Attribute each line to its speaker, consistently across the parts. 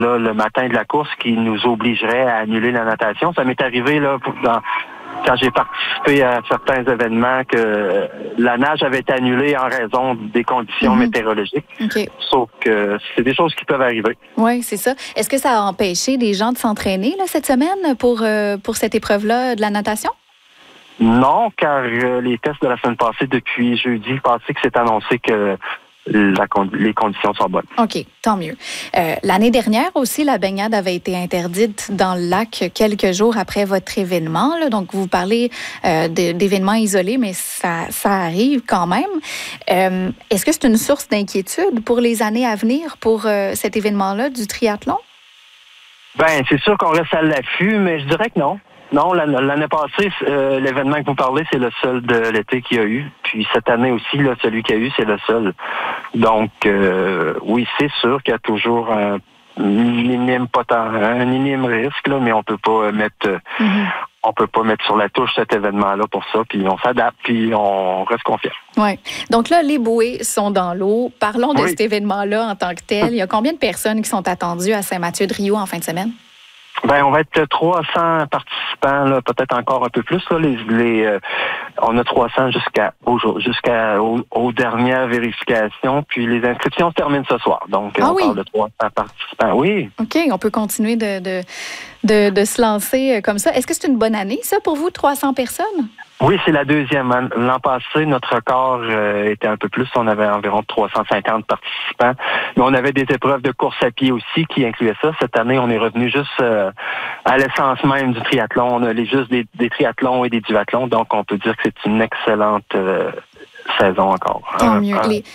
Speaker 1: là, le matin de la course qui nous obligerait à annuler la natation. Ça m'est arrivé là quand j'ai participé à certains événements que la nage avait été annulée en raison des conditions météorologiques.
Speaker 2: Okay.
Speaker 1: Sauf que c'est des choses qui peuvent arriver.
Speaker 2: Oui, c'est ça. Est-ce que ça a empêché les gens de s'entraîner là, cette semaine pour cette épreuve-là de la natation?
Speaker 1: Non, car les tests de la semaine passée, depuis jeudi passé, que c'est annoncé que les conditions sont bonnes.
Speaker 2: OK, tant mieux. L'année dernière aussi, la baignade avait été interdite dans le lac quelques jours après votre événement. Là. Donc, vous parlez d'événements isolés, mais ça arrive quand même. Est-ce que c'est une source d'inquiétude pour les années à venir pour cet événement-là du triathlon?
Speaker 1: Bien, c'est sûr qu'on reste à l'affût, mais je dirais que non. Non, l'année passée, l'événement que vous parlez, c'est le seul de l'été qu'il y a eu. Puis cette année aussi, là, celui qu'il y a eu, c'est le seul. Donc, oui, c'est sûr qu'il y a toujours un minime risque, là, mais on peut pas mettre sur la touche cet événement-là pour ça. Puis on s'adapte, puis on reste confiant.
Speaker 2: Oui. Donc là, les bouées sont dans l'eau. Parlons de cet événement-là en tant que tel. Il y a combien de personnes qui sont attendues à Saint-Mathieu-de-Rio en fin de semaine?
Speaker 1: Ben, on va être 300 participants, là, peut-être encore un peu plus. Là, on a 300 jusqu'aux dernières vérifications. Puis les inscriptions se terminent ce soir. Donc, on parle de 300 participants. Oui.
Speaker 2: OK, on peut continuer de se lancer comme ça. Est-ce que c'est une bonne année, ça, pour vous, 300 personnes?
Speaker 1: Oui, c'est la deuxième. L'an passé, notre record était un peu plus. On avait environ 350 participants. Mais on avait des épreuves de course à pied aussi qui incluaient ça. Cette année, on est revenu juste à l'essence même du triathlon. On a juste des triathlons et des duathlons. Donc, on peut dire que c'est une excellente saison encore.
Speaker 2: Tant mieux.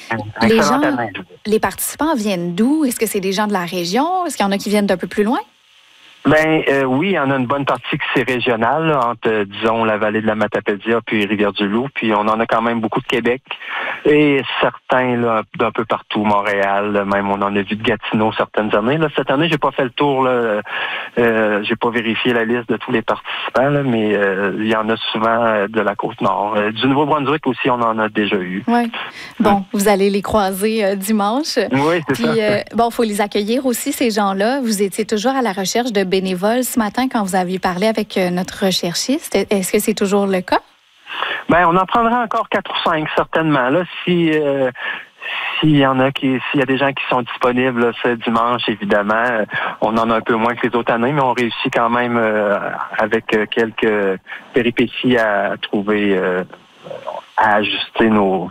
Speaker 2: Les participants viennent d'où? Est-ce que c'est des gens de la région? Est-ce qu'il y en a qui viennent d'un peu plus loin?
Speaker 1: Ben oui, il y en a une bonne partie qui c'est régional, là, entre, disons, la vallée de la Matapédia puis Rivière-du-Loup. Puis on en a quand même beaucoup de Québec. Et certains là, d'un peu partout, Montréal, là, même on en a vu de Gatineau certaines années. Là. Cette année, j'ai pas fait le tour, là, j'ai pas vérifié la liste de tous les participants, là, mais il y en a souvent de la Côte-Nord. Du Nouveau-Brunswick aussi, on en a déjà eu.
Speaker 2: Oui. Bon, vous allez les croiser dimanche.
Speaker 1: Oui, c'est ça.
Speaker 2: Bon, il faut les accueillir aussi, ces gens-là. Vous étiez toujours à la recherche de bénévoles ce matin quand vous aviez parlé avec notre recherchiste. Est-ce que c'est toujours le cas?
Speaker 1: Ben, on en prendra encore 4 ou 5, certainement. Là, s'il y a des gens qui sont disponibles là, ce dimanche, évidemment, on en a un peu moins que les autres années, mais on réussit quand même avec quelques péripéties à trouver, à ajuster nos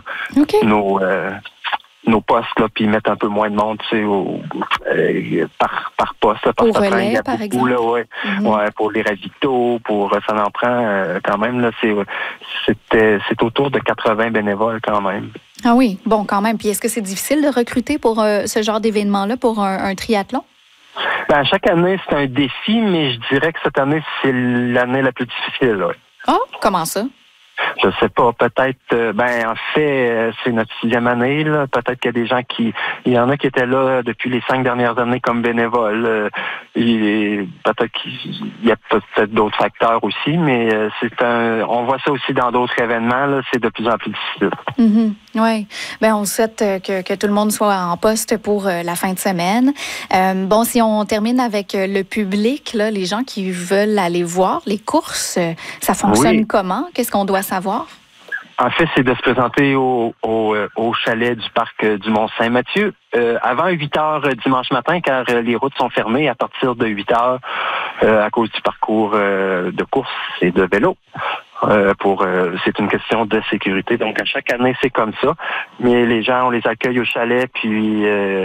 Speaker 1: postes, là, puis mettre un peu moins de monde, tu sais, par poste. Là,
Speaker 2: au relais, par exemple?
Speaker 1: Là, ouais, pour les ravitaux, ça en prend quand même, là, c'est autour de 80 bénévoles quand même.
Speaker 2: Ah oui, bon, quand même. Puis est-ce que c'est difficile de recruter pour ce genre d'événement-là, pour un triathlon?
Speaker 1: Ben, chaque année, c'est un défi, mais je dirais que cette année, c'est l'année la plus difficile. Là.
Speaker 2: Ah, comment ça?
Speaker 1: Je sais pas, peut-être, en fait, c'est notre 6e année, là. Peut-être qu'il y a des gens il y en a qui étaient là depuis les 5 dernières années comme bénévoles. Peut-être qu'il y a peut-être d'autres facteurs aussi, mais on voit ça aussi dans d'autres événements, là, c'est de plus en plus difficile.
Speaker 2: Mm-hmm. Oui. On souhaite que tout le monde soit en poste pour la fin de semaine. Bon, si on termine avec le public, là, les gens qui veulent aller voir les courses, ça fonctionne comment? Qu'est-ce qu'on doit savoir?
Speaker 1: En fait, c'est de se présenter au chalet du parc du Mont-Saint-Mathieu avant 8 heures dimanche matin, car les routes sont fermées à partir de 8 heures à cause du parcours de course et de vélo. C'est une question de sécurité. Donc, à chaque année, c'est comme ça. Mais les gens, on les accueille au chalet, puis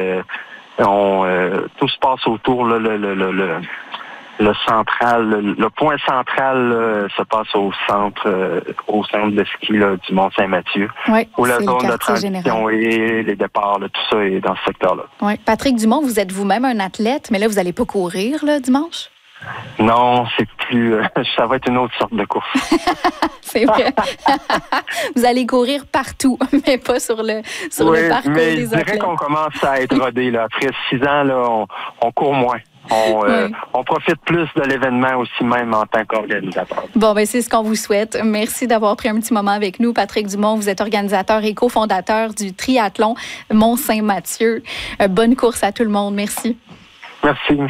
Speaker 1: tout se passe autour, là, le point central se passe au centre de ski là, du Mont-Saint-Mathieu.
Speaker 2: Oui,
Speaker 1: où la
Speaker 2: c'est
Speaker 1: zone
Speaker 2: le
Speaker 1: de
Speaker 2: quartier
Speaker 1: transition
Speaker 2: général.
Speaker 1: et les départs, là, tout ça est dans ce secteur-là.
Speaker 2: Oui. Patrick Dumont, vous êtes vous-même un athlète, mais là, vous n'allez pas courir là, dimanche?
Speaker 1: Non, c'est plus... ça va être une autre sorte de course.
Speaker 2: C'est vrai. Vous allez courir partout, mais pas sur le parcours
Speaker 1: mais
Speaker 2: des athlètes.
Speaker 1: Je dirais qu'on commence à être rodé. Là. Après 6 ans, là, on court moins. On profite plus de l'événement aussi même en tant qu'organisateur.
Speaker 2: Bon, c'est ce qu'on vous souhaite. Merci d'avoir pris un petit moment avec nous. Patrick Dumont, vous êtes organisateur et cofondateur du triathlon Mont-Saint-Mathieu. Bonne course à tout le monde. Merci.
Speaker 1: Merci.